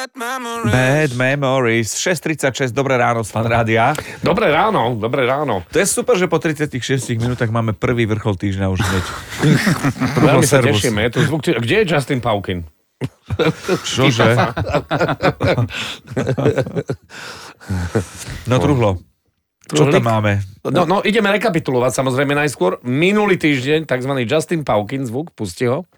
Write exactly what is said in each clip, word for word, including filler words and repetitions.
Bad Memories. šesť tridsaťšesť, dobré ráno z Fan Rádia. Dobré ráno, dobré ráno. To je super, že po tridsiatich šiestich minútach máme prvý vrchol týždňa už hneď. Veľmi sa tešíme. Je to zvuk, kde je Justin Paukin? Čože? No truhlo. Čo tam máme? No, no ideme rekapitulovať samozrejme najskôr. Minulý týždeň, takzvaný Justin Paukin zvuk, pusti ho.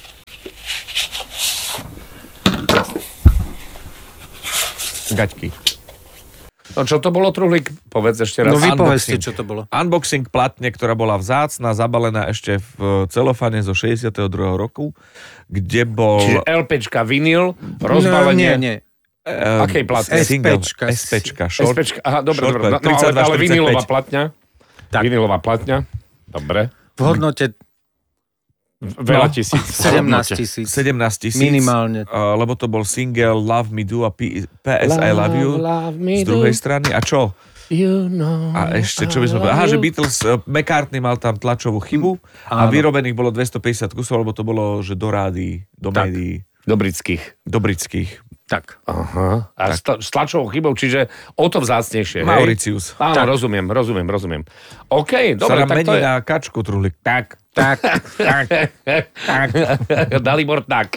Gaťky. No čo to bolo, Truhlík? Povedz ešte raz. No vypovedzte, čo to bolo. Unboxing platne, ktorá bola vzácna, zabalená ešte v celofane zo šesťdesiateho druhého roku, kde bol... Čiže LPčka, vinyl, rozbalenie... No, nie, nie. Um, Akej platne? SPčka. SPčka. Short, SPčka, aha, dobre, short, dobre. No, ale, ale vinylová platňa. Tak. Vinylová platňa. Dobre. V hodnote Veľa No. tisíc. sedemnásť tisíc. sedemnásť tisíc. Minimálne. Uh, lebo to bol single Love Me Do a P- PS I Love You love me z druhej strany. A čo? You know, A ešte, čo by sme povedali? Aha, že Beatles, uh, McCartney mal tam tlačovú chybu a Áno. vyrobených bolo dvestopäťdesiat kusov, lebo to bolo, že do rádií, do Tak. médií, do britských. do britských. Tak. Aha. A s, s tlačovou chybou, čiže o to vzácnejšie. hej? Mauritius. Áno, Tak. rozumiem, rozumiem, rozumiem. OK, Sa dobre, nám tak to mení je... na kačku, Truhlík. Tak. Tak. Tak. tak. Dalibor tak.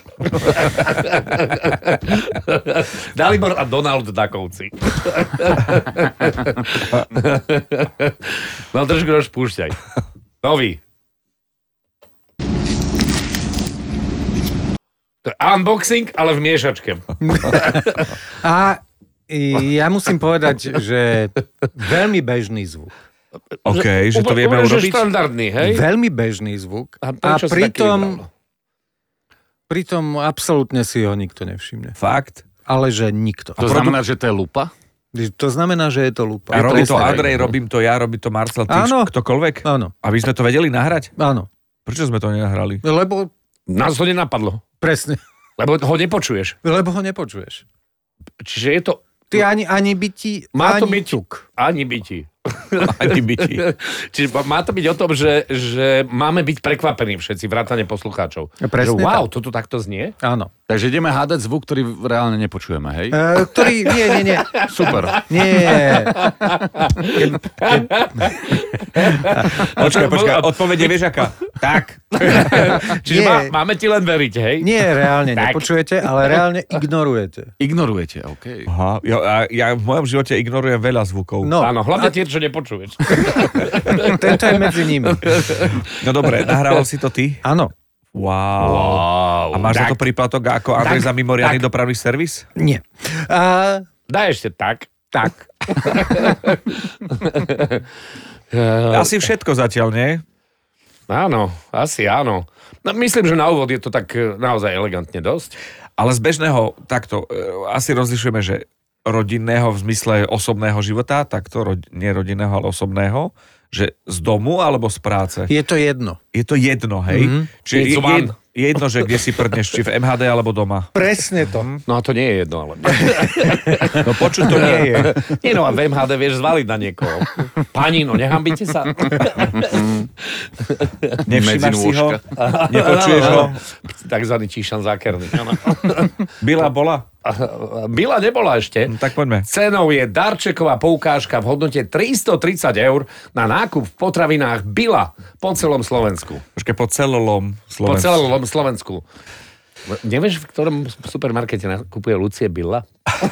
Dalibor a Donald Dakovci. No trošku rozpúšťaj. Nový. To je unboxing, ale v miešačke. A ja musím povedať, že veľmi bežný zvuk. OK, že to vieme Úplne, že urobiť. štandardný, hej? Veľmi bežný zvuk. A A prečo si taký pritom, vybral? pritom absolútne si ho nikto nevšimne. Fakt. Ale že nikto. To znamená, že to je lupa? To znamená, že je to lupa. A robí to Presne. Andrej, robím to ja, robí to Marcel, ty, Áno. ktokoľvek. Áno, Aby sme to vedeli nahrať? áno. Prečo sme to nenahrali? Lebo, Nás to nenapadlo. presne, Lebo ho nepočuješ. lebo ho nepočuješ. Čiže je to... Ty ani, ani by ti, Má to ani byť... tuk. Ani byti. Ani byti. Čiže má to byť o tom, že, že máme byť prekvapení všetci, vrátane poslucháčov. Presne Že, wow, tak. toto takto znie? Áno. Takže ideme hádať zvuk, ktorý reálne nepočujeme, hej? E, ktorý, nie, nie, nie. Super. Nie. Počkaj, počkaj, odpovede vieš aká? Tak. Čiže Nie. má, máme ti len veriť, hej? Nie, reálne Tak. nepočujete, ale reálne ignorujete. Ignorujete, OK. Aha, ja, ja v mojom živote ignorujem veľa zvukov. No, Áno, hlavne tie, čo nepočuješ. tento je medzi nimi. No dobre, nahrával si to ty? Áno. Wow. Wow. A máš za to tak, príplatok ako Andrej tak, za mimoriadny tak. dopravný servis? Nie. A, Daj ešte tak. tak. Asi všetko zatiaľ, nie? Áno, asi áno. No, myslím, že na úvod je to tak e, naozaj elegantne dosť. Ale z bežného, takto, e, asi rozlišujeme, že rodinného v zmysle osobného života, takto, rod, nie rodinného, ale osobného, že z domu alebo z práce. Je to jedno. Je to jedno, hej? Mhm. Čiže It's je, one. je, je jedno, že kde si prdneš, či v em há dé alebo doma. Presne to. No a to nie je jedno, ale... No počuť to nie je. Nie no, a v em há dé vieš zvaliť na niekoho. Pani, no nehambite sa. Nevšímaš si ho? nôžka. Nepočuješ ho? Takzvaný číšan zákerný. Áno. Byla, bola? Bila nebola ešte. No, tak poďme. Cenou je darčeková poukážka v hodnote tristotridsať eur na nákup v potravinách Bila po celom Slovensku. Počkaj, po celolom Po Slovensku. celom Slovensku. Nevieš, v ktorom supermarkete nakupuje Lucie Billa?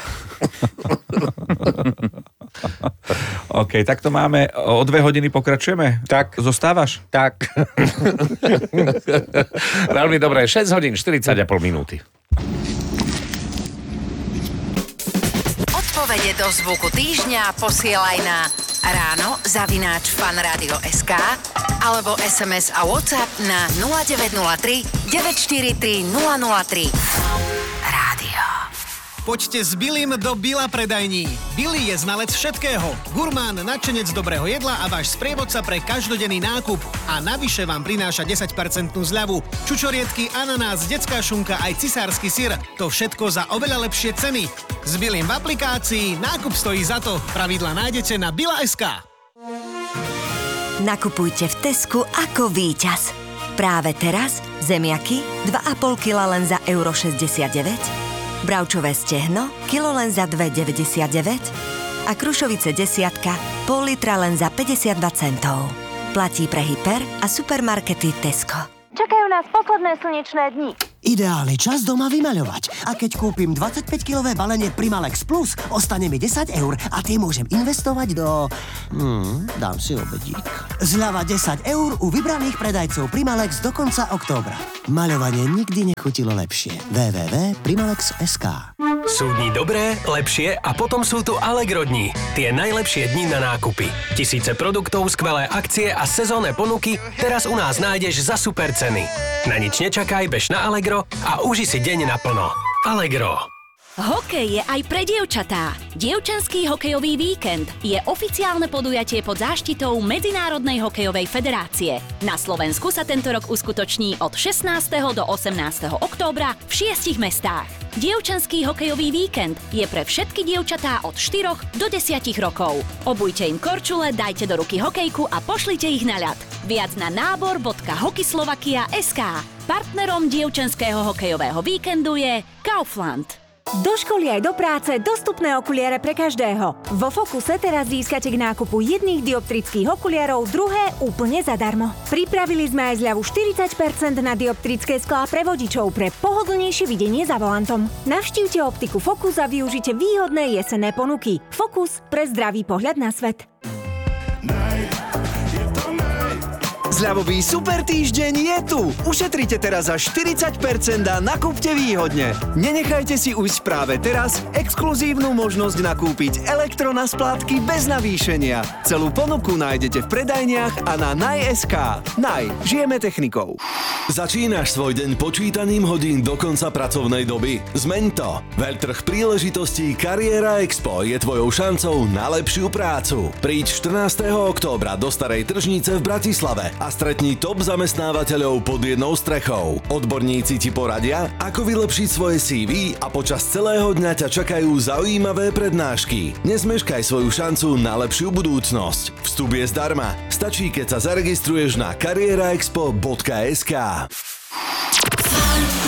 OK, tak to máme. O dve hodiny pokračujeme? Tak. Zostávaš? Tak. Veľmi dobré. šesť hodín, štyridsať a pol minúty. Odpovede do zvuku týždňa posielaj na ráno zavináč fanradio.sk alebo es em es a WhatsApp na nula deväť nula tri deväť štyri tri nula nula tri. Rádio. Poďte s Billym do Billa predajní. Billy je znalec všetkého. Gurmán, nadšenec dobrého jedla a váš sprievodca pre každodenný nákup. A navyše vám prináša desať percent zľavu. Čučoriedky, ananás, detská šunka aj cisársky syr. To všetko za oveľa lepšie ceny. S Billym v aplikácii nákup stojí za to. Pravidla nájdete na billa bodka es ká. Nakupujte v Tesku ako víťaz. Práve teraz zemiaky dva a pol kila len za euro šesťdesiatdeväť. bravčové stehno, kilo len za dva deväťdesiatdeväť a krušovice desiatka, pol litra len za päťdesiatdva centov. Platí pre Hyper a supermarkety Tesco. Čakajú nás posledné slnečné dni. Ideálny čas doma vymaľovať. A keď kúpim dvadsaťpäťkilové balenie Primalex Plus, ostane mi desať eur a tie môžem investovať do... Hmm, dám si obedík. Zľava desať eur u vybraných predajcov Primalex do konca októbra. Maľovanie nikdy nechutilo lepšie. w w w bodka primalex bodka es ká. Sú dni dobré, lepšie a potom sú tu Allegro dni. Tie najlepšie dni na nákupy. Tisíce produktov, skvelé akcie a sezónne ponuky teraz u nás nájdeš za super ceny. Na nič nečakaj, bež na Allegro a uži si deň naplno. Allegro. Hokej je aj pre dievčatá. Dievčenský hokejový víkend je oficiálne podujatie pod záštitou Medzinárodnej hokejovej federácie. Na Slovensku sa tento rok uskutoční od šestnásteho do osemnásteho októbra v šiestich mestách. Dievčenský hokejový víkend je pre všetky dievčatá od štyroch do desiatich rokov. Obujte im korčule, dajte do ruky hokejku a pošlite ich na ľad. Viac na nábor bodka hokyslovakia bodka es ká. Partnerom dievčenského hokejového víkendu je Kaufland. Do školy aj do práce dostupné okuliare pre každého. Vo Fokuse teraz získate k nákupu jedných dioptrických okuliarov druhé úplne zadarmo. Pripravili sme aj zľavu štyridsať percent na dioptrické sklá pre vodičov pre pohodlnejšie videnie za volantom. Navštívte optiku Focus a využite výhodné jesenné ponuky. Focus pre zdravý pohľad na svet. Zľavový super týždeň je tu! Ušetrite teraz za štyridsať percent a nakúpte výhodne. Nenechajte si ujsť práve teraz exkluzívnu možnosť nakúpiť elektro na splátky bez navýšenia. Celú ponuku nájdete v predajniach a na Naj bodka es ká. Naj, žijeme technikou. Začínaš svoj deň počítaním hodín do konca pracovnej doby? Zmeň to! Veľtrh príležitostí Kariéra Expo je tvojou šancou na lepšiu prácu. Príď štrnásteho októbra do Starej tržnice v Bratislave a stretni top zamestnávateľov pod jednou strechou. Odborníci ti poradia, ako vylepšiť svoje cé vé a počas celého dňa ťa čakajú zaujímavé prednášky. Nezmeškaj svoju šancu na lepšiu budúcnosť. Vstup je zdarma. Stačí, keď sa zaregistruješ na kariéra expo bodka es ká.